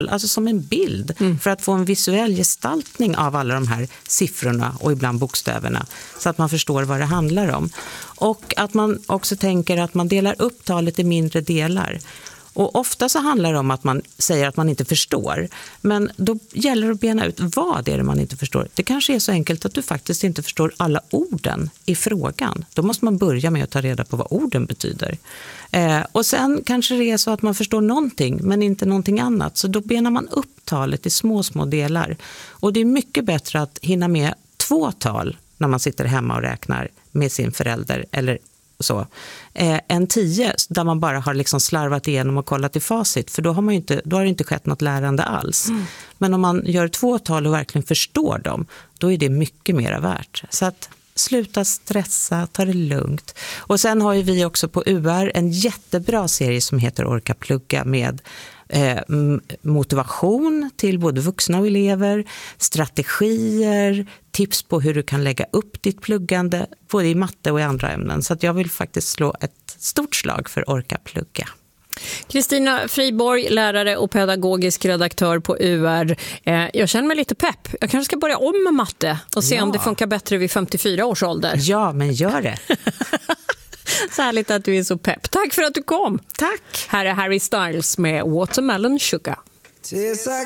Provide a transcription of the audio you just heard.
tal, alltså som en bild, för att få en visuell gestaltning av alla de här siffrorna och ibland bokstäverna, så att man förstår vad det handlar om. Och att man också tänker att man delar upp talet i mindre delar. Och ofta så handlar det om att man säger att man inte förstår. Men då gäller det att bena ut vad är det man inte förstår. Det kanske är så enkelt att du faktiskt inte förstår alla orden i frågan. Då måste man börja med att ta reda på vad orden betyder. Och sen kanske det är så att man förstår någonting men inte någonting annat. Så då benar man upp talet i små delar. Och det är mycket bättre att hinna med 2 tal när man sitter hemma och räknar med sin förälder eller så, än 10 där man bara har liksom slarvat igenom och kollat i facit, för då har det inte skett något lärande alls. Men om man gör 2 tal och verkligen förstår dem, då är det mycket mer värt. Så att sluta stressa, ta det lugnt. Och sen har ju vi också på UR en jättebra serie som heter Orka plugga med motivation till både vuxna och elever, strategier, tips på hur du kan lägga upp ditt pluggande både i matte och i andra ämnen. Så att jag vill faktiskt slå ett stort slag för Orka plugga. Kristina Friborg, lärare och pedagogisk redaktör på UR. Jag känner mig lite pepp. Jag kanske ska börja om med matte och se om det funkar bättre vid 54 års ålder. Ja, men gör det. Så härligt att du är så pepp. Tack för att du kom. Tack. Här är Harry Styles med Watermelon Sugar.